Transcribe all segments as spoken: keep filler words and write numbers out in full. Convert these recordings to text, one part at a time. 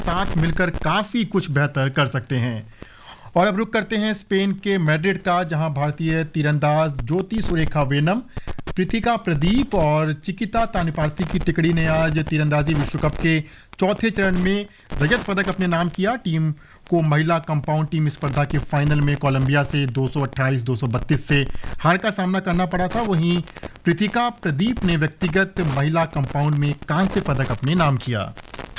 साथ मिलकर काफी कुछ बेहतर कर सकते हैं। और अब रुक करते हैं स्पेन के मैड्रिड का, जहां भारतीय तीरंदाज ज्योति सुरेखा वेनम, पृथिका प्रदीप और चिकिता तानिपार्थी की तिकड़ी ने आज तीरंदाजी विश्व कप के चौथे चरण में रजत पदक अपने नाम किया। टीम को महिला कंपाउंड टीम स्पर्धा के फाइनल में कोलंबिया से दो सौ अट्ठाईस दो सौ बत्तीस से हार का सामना करना पड़ा था। वहीं पृथिका प्रदीप ने व्यक्तिगत महिला कंपाउंड में कांस्य पदक अपने नाम किया।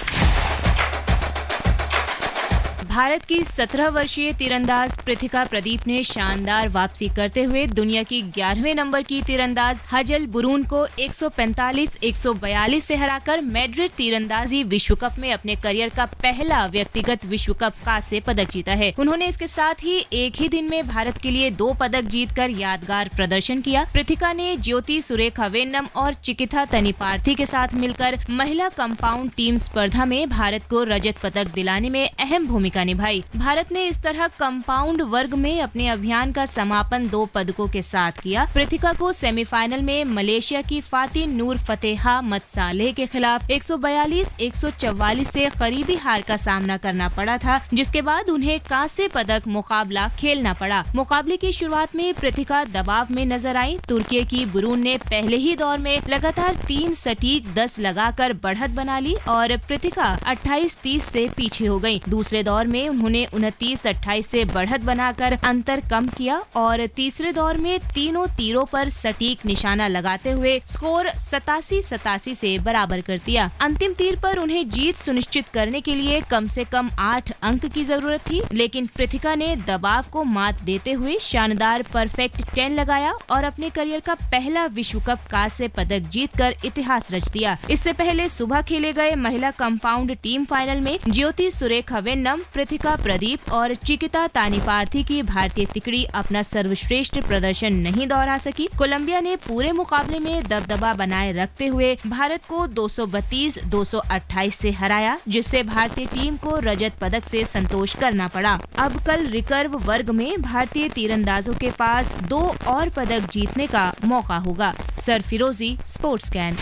भारत की सत्रह वर्षीय तीरंदाज पृथिका प्रदीप ने शानदार वापसी करते हुए दुनिया की ग्यारहवें नंबर की तीरंदाज हजल बुरून को एक सौ पैंतालीस एक सौ बयालीस से हराकर मैड्रिड तीरंदाजी विश्व कप में अपने करियर का पहला व्यक्तिगत विश्व कप कांस्य पदक जीता है। उन्होंने इसके साथ ही एक ही दिन में भारत के लिए दो पदक जीतकर यादगार प्रदर्शन किया। पृथिका ने ज्योति सुरेखा वेन्नम और चिकिता तनिपार्थी के साथ मिलकर महिला कंपाउंड टीम स्पर्धा में भारत को रजत पदक दिलाने में अहम भूमिका निभाई। भारत ने इस तरह कंपाउंड वर्ग में अपने अभियान का समापन दो पदकों के साथ किया। पृथिका को सेमीफाइनल में मलेशिया की फातिन नूर फतेहा मतसालेह के खिलाफ एक सौ बयालीस एक सौ चौवालीस से करीबी हार का सामना करना पड़ा था, जिसके बाद उन्हें कांस्य पदक मुकाबला खेलना पड़ा। मुकाबले की शुरुआत में पृथिका दबाव में नजर आई। तुर्की की बुरून ने पहले ही दौर में लगातार तीन सटीक दस लगाकर बढ़त बना ली और पृथिका अट्ठाईस तीस से पीछे हो गयी। दूसरे दौर में उन्होंने उनतीस अट्ठाईस से बढ़त बनाकर अंतर कम किया और तीसरे दौर में तीनों तीरों पर सटीक निशाना लगाते हुए स्कोर सतासी सतासी से बराबर कर दिया। अंतिम तीर पर उन्हें जीत सुनिश्चित करने के लिए कम से कम आठ अंक की जरूरत थी, लेकिन पृथिका ने दबाव को मात देते हुए शानदार परफेक्ट टेन लगाया और अपने करियर का पहला विश्व कप कांस्य पदक जीतकर इतिहास रच दिया। इससे पहले सुबह खेले गए महिला कंपाउंड टीम फाइनल में ज्योति सुरेखा वेन्नम, पृथिका प्रदीप और चिकिता तानिपार्थी की भारतीय तिकड़ी अपना सर्वश्रेष्ठ प्रदर्शन नहीं दोहरा सकी। कोलंबिया ने पूरे मुकाबले में दबदबा बनाए रखते हुए भारत को दो सौ बत्तीस दो सौ अट्ठाईस से हराया, जिससे भारतीय टीम को रजत पदक से संतोष करना पड़ा। अब कल रिकर्व वर्ग में भारतीय तीरंदाजों के पास दो और पदक जीतने का मौका होगा। सरफिरोजी, स्पोर्ट्स कैन।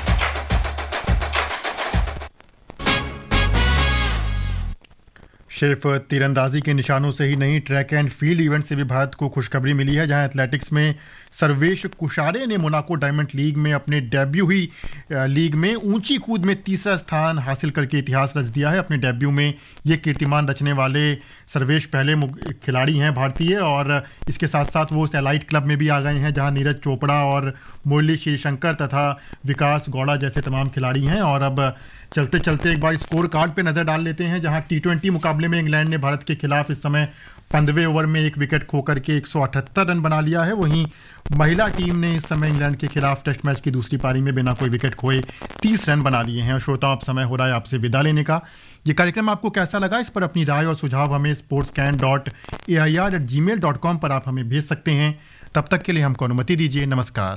सिर्फ तीरंदाजी के निशानों से ही नहीं, ट्रैक एंड फील्ड इवेंट से भी भारत को खुशखबरी मिली है, जहां एथलेटिक्स में सर्वेश कुशारे ने मोनाको डायमंड लीग में अपने डेब्यू हुई लीग में ऊंची कूद में तीसरा स्थान हासिल करके इतिहास रच दिया है। अपने डेब्यू में ये कीर्तिमान रचने वाले सर्वेश पहले खिलाड़ी हैं भारतीय, और इसके साथ साथ वो एलाइट क्लब में भी आ गए हैं, जहां नीरज चोपड़ा और मुरली श्रीशंकर तथा विकास गौड़ा जैसे तमाम खिलाड़ी हैं। और अब चलते चलते एक बार स्कोर कार्ड पे नजर डाल लेते हैं, जहां टी ट्वेंटी मुकाबले में इंग्लैंड ने भारत के खिलाफ इस समय पंद्रहवें ओवर में एक विकेट खोकर के एक सौ अठहत्तर रन बना लिया है। वहीं महिला टीम ने इस समय इंग्लैंड के खिलाफ टेस्ट मैच की दूसरी पारी में बिना कोई विकेट खोए तीस रन बना लिए हैं। और श्रोताओं, अब समय हो रहा है आपसे विदा लेने का। ये कार्यक्रम आपको कैसा लगा, इस पर अपनी राय और सुझाव हमें sports can dot A I R eight ji mail dot com पर आप हमें भेज सकते हैं। तब तक के लिए हमको अनुमति दीजिए। नमस्कार।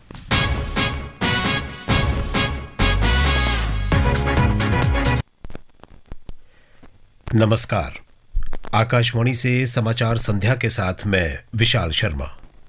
नमस्कार। आकाशवाणी से समाचार संध्या के साथ मैं विशाल शर्मा।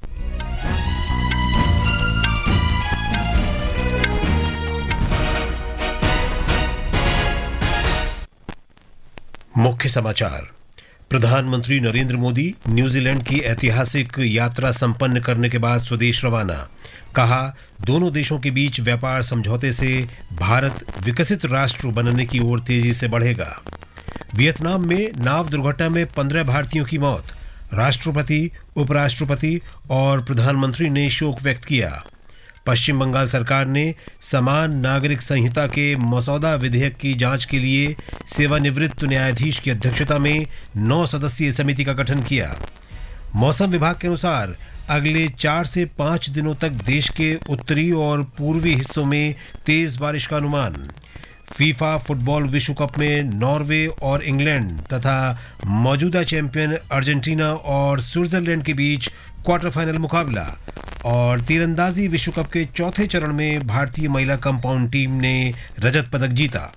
मुख्य समाचार। प्रधानमंत्री नरेंद्र मोदी न्यूजीलैंड की ऐतिहासिक यात्रा संपन्न करने के बाद स्वदेश रवाना। कहा, दोनों देशों के बीच व्यापार समझौते से भारत विकसित राष्ट्र बनने की ओर तेजी से बढ़ेगा। वियतनाम में नाव दुर्घटना में पंद्रह भारतीयों की मौत। राष्ट्रपति, उपराष्ट्रपति और प्रधानमंत्री ने शोक व्यक्त किया। पश्चिम बंगाल सरकार ने समान नागरिक संहिता के मसौदा विधेयक की जांच के लिए सेवानिवृत्त न्यायाधीश की अध्यक्षता में नौ सदस्यीय समिति का गठन किया। मौसम विभाग के अनुसार अगले चार से पांच दिनों तक देश के उत्तरी और पूर्वी हिस्सों में तेज बारिश का अनुमान। फीफा फुटबॉल विश्व कप में नॉर्वे और इंग्लैंड तथा मौजूदा चैंपियन अर्जेंटीना और स्विट्जरलैंड के बीच क्वार्टर फाइनल मुकाबला। और तीरंदाजी विश्व कप के चौथे चरण में भारतीय महिला कंपाउंड टीम ने रजत पदक जीता।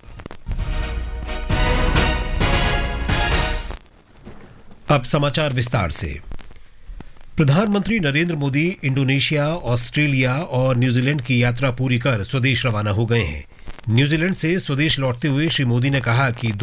अब समाचार विस्तार से। प्रधानमंत्री नरेंद्र मोदी इंडोनेशिया, ऑस्ट्रेलिया और न्यूजीलैंड की यात्रा पूरी कर स्वदेश रवाना हो गए हैं। न्यूजीलैंड से स्वदेश लौटते हुए श्री मोदी ने कहा कि